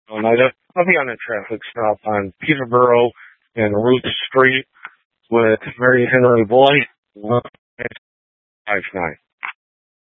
night. I'll be on a traffic stop on Peterborough and Root Street with Mary Henry Boyd, 5-9.